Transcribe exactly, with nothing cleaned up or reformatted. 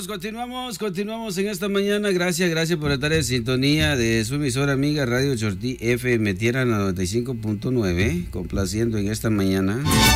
Continuamos, continuamos, continuamos en esta mañana. Gracias, gracias por estar en sintonía de su emisora amiga Radio Chortí F M Tierra noventa y cinco punto nueve, complaciendo en esta mañana.